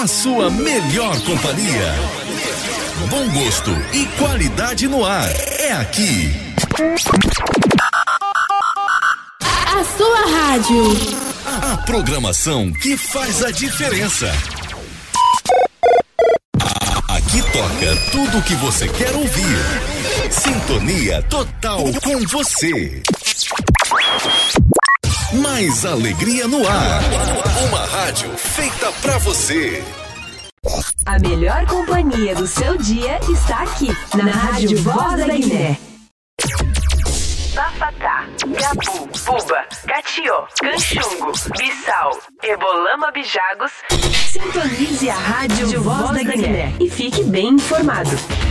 a sua melhor companhia. Bom gosto e qualidade no ar. É aqui. A sua rádio. A programação que faz a diferença. Aqui toca tudo o que você quer ouvir. Sintonia total com você. Mais alegria no ar. Uma rádio feita pra você. A melhor companhia do seu dia está aqui, na Rádio Voz da Guiné. Bafatá, Gabu, Buba, Catió, Canchungo, Bissau, Ebolama, Bijagos. Sintonize a Rádio Voz da Guiné e fique bem informado.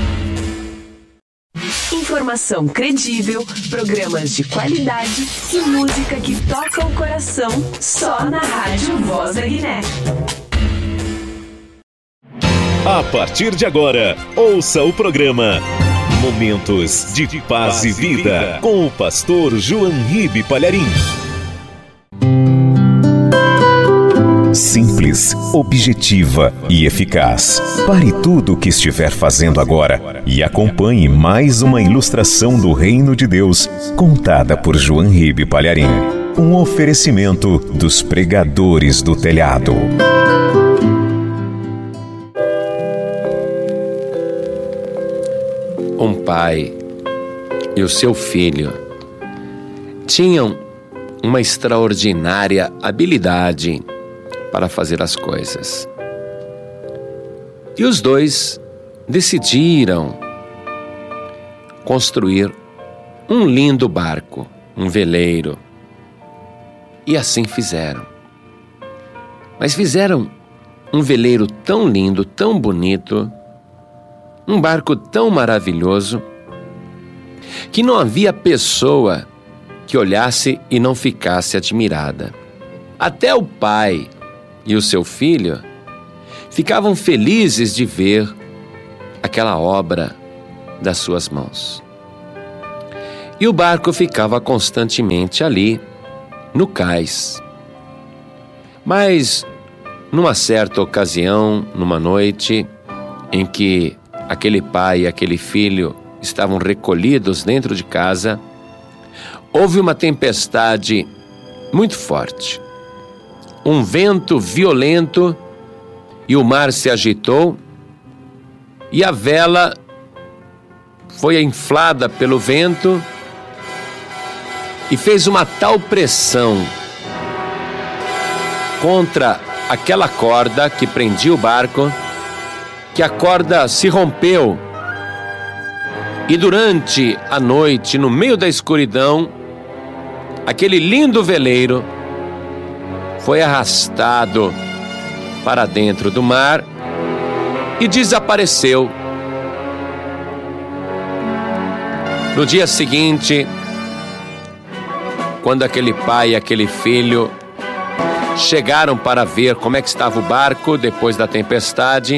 Informação credível, programas de qualidade e música que toca o coração só na Rádio Voz da Guiné. A partir de agora, ouça o programa Momentos de Paz e Vida com o pastor João Ribe Palharim. Simples, objetiva e eficaz. Pare tudo o que estiver fazendo agora e acompanhe mais uma ilustração do Reino de Deus, contada por João Ribe Palharim. Um oferecimento dos pregadores do telhado. Um pai e o seu filho tinham uma extraordinária habilidade para fazer as coisas. E os dois decidiram construir um lindo barco, um veleiro. E assim fizeram. Mas fizeram um veleiro tão lindo, tão bonito, um barco tão maravilhoso, que não havia pessoa que olhasse e não ficasse admirada. Até o pai e o seu filho ficavam felizes de ver aquela obra das suas mãos. E o barco ficava constantemente ali, no cais. Mas, numa certa ocasião, numa noite em que aquele pai e aquele filho estavam recolhidos dentro de casa, houve uma tempestade muito forte. Um vento violento e o mar se agitou e a vela foi inflada pelo vento e fez uma tal pressão contra aquela corda que prendia o barco que a corda se rompeu e durante a noite, no meio da escuridão, aquele lindo veleiro foi arrastado para dentro do mar e desapareceu. No dia seguinte, quando aquele pai e aquele filho chegaram para ver como é que estava o barco depois da tempestade,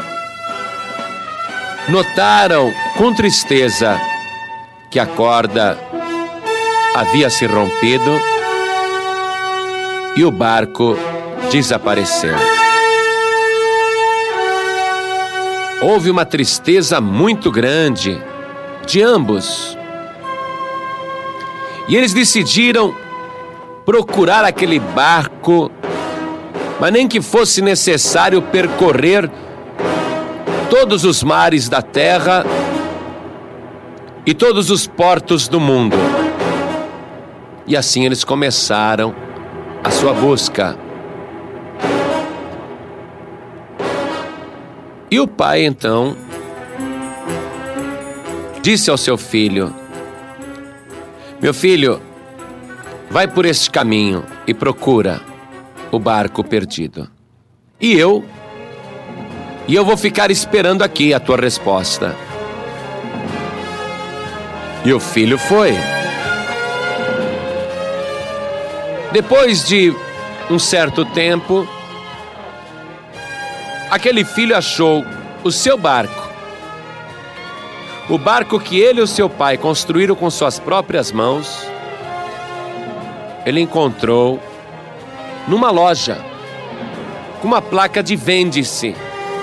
notaram com tristeza que a corda havia se rompido e o barco desapareceu. Houve uma tristeza muito grande de ambos. E eles decidiram procurar aquele barco, mas nem que fosse necessário percorrer todos os mares da terra e todos os portos do mundo. E assim eles começaram a sua busca. E o pai então disse ao seu filho: meu filho, vai por este caminho e procura o barco perdido. E eu vou ficar esperando aqui a tua resposta. E o filho foi. Depois de um certo tempo, aquele filho achou o seu barco. O barco que ele e o seu pai construíram com suas próprias mãos, ele encontrou numa loja. com uma placa de vende-se.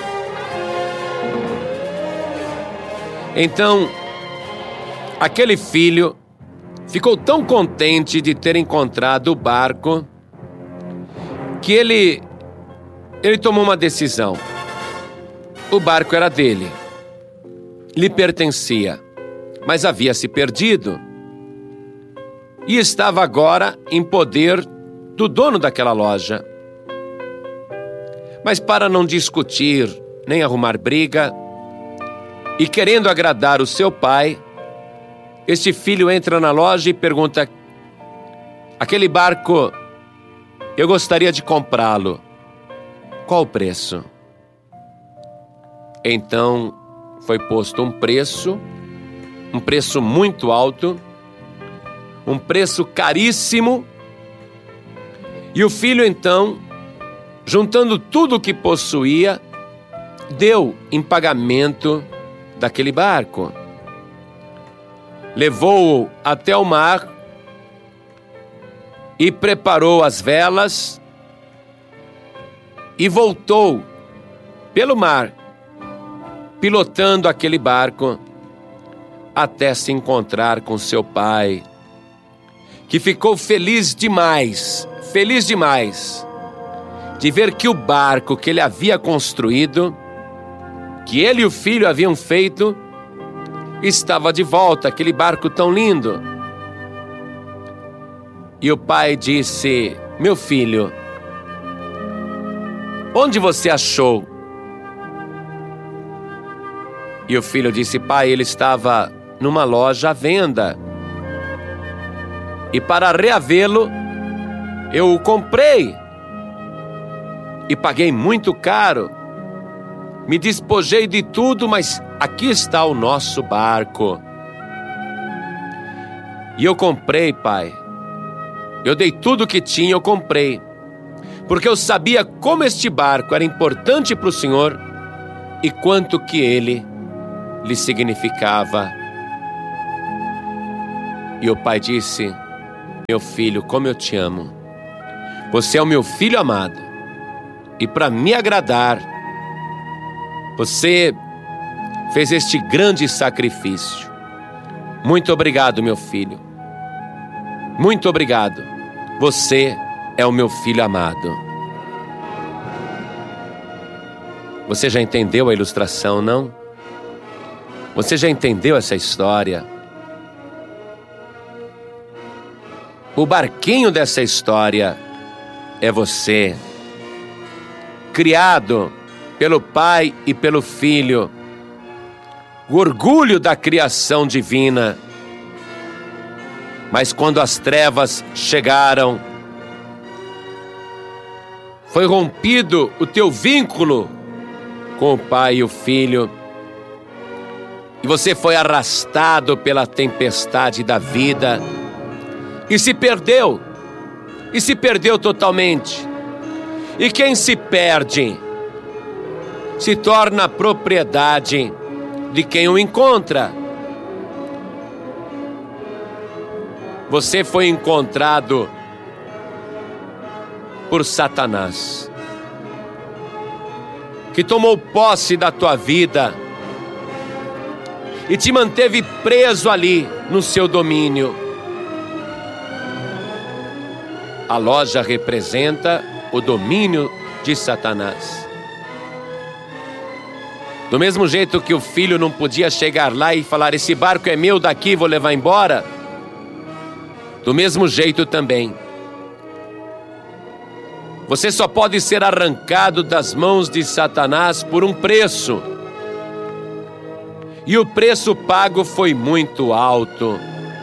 Então, aquele filho ficou tão contente de ter encontrado o barco que ele tomou uma decisão. O barco era dele, lhe pertencia, mas havia se perdido e estava agora em poder do dono daquela loja. Mas para não discutir nem arrumar briga, e querendo agradar o seu pai, este filho entra na loja e pergunta: aquele barco, eu gostaria de comprá-lo. Qual o preço? Então foi posto um preço muito alto, um preço caríssimo, e o filho então, juntando tudo o que possuía, deu em pagamento daquele barco. Levou-o até o mar e preparou as velas e voltou pelo mar, pilotando aquele barco até se encontrar com seu pai, que ficou feliz demais de ver que o barco que ele havia construído, que ele e o filho haviam feito, estava de volta, aquele barco tão lindo. E o pai disse: meu filho, onde você achou? E o filho disse: pai, ele estava numa loja à venda, e para reavê-lo, eu o comprei e paguei muito caro. Me despojei de tudo, mas aqui está o nosso barco. E eu comprei, pai. Eu dei tudo que tinha, eu comprei. Porque eu sabia como este barco era importante para o Senhor e quanto que ele lhe significava. E o pai disse: meu filho, como eu te amo. Você é o meu filho amado. E para me agradar, você fez este grande sacrifício. Muito obrigado, meu filho. Muito obrigado. Você é o meu filho amado. Você já entendeu a ilustração, não? Você já entendeu essa história? O barquinho dessa história é você, criado pelo Pai e pelo Filho, o orgulho da criação divina. Mas quando as trevas chegaram, foi rompido o teu vínculo com o Pai e o Filho, e você foi arrastado pela tempestade da vida, e se perdeu totalmente. E quem se perde se torna propriedade de quem o encontra. Você foi encontrado por Satanás, que tomou posse da tua vida e te manteve preso ali no seu domínio. A loja representa o domínio de Satanás. Do mesmo jeito que o filho não podia chegar lá e falar: esse barco é meu, daqui vou levar embora. Do mesmo jeito também, você só pode ser arrancado das mãos de Satanás por um preço. E o preço pago foi muito alto.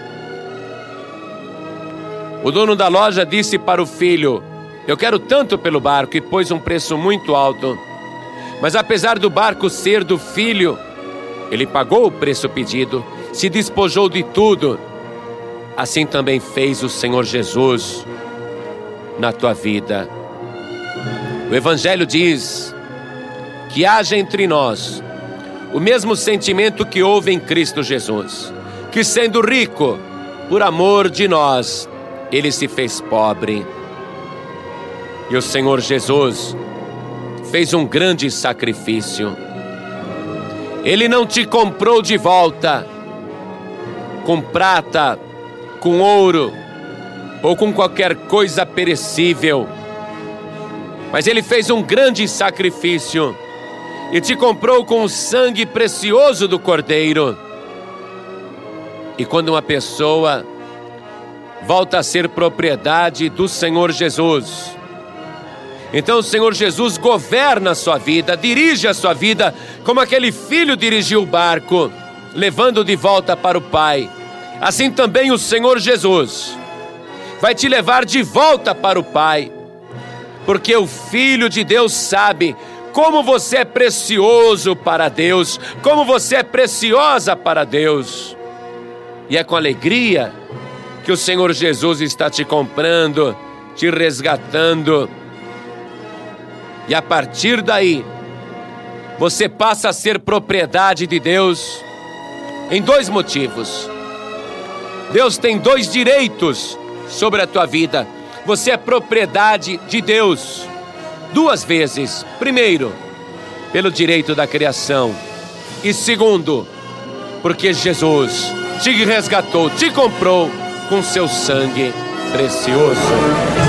O dono da loja disse para o filho: eu quero tanto pelo barco, e pôs um preço muito alto. Mas apesar do barco ser do filho, ele pagou o preço pedido, se despojou de tudo. Assim também fez o Senhor Jesus na tua vida. O Evangelho diz que haja entre nós o mesmo sentimento que houve em Cristo Jesus, que sendo rico, por amor de nós, ele se fez pobre. E o Senhor Jesus fez um grande sacrifício. Ele não te comprou de volta com prata, com ouro ou com qualquer coisa perecível, mas Ele fez um grande sacrifício e te comprou com o sangue precioso do Cordeiro. E quando uma pessoa volta a ser propriedade do Senhor Jesus, então o Senhor Jesus governa a sua vida, dirige a sua vida, como aquele filho dirigiu o barco, levando de volta para o Pai. Assim também o Senhor Jesus vai te levar de volta para o Pai, porque o Filho de Deus sabe como você é precioso para Deus, como você é preciosa para Deus. E é com alegria que o Senhor Jesus está te comprando, te resgatando. E a partir daí, você passa a ser propriedade de Deus em 2 motivos. Deus tem 2 direitos sobre a tua vida. Você é propriedade de Deus 2 vezes. Primeiro, pelo direito da criação. E segundo, porque Jesus te resgatou, te comprou com seu sangue precioso.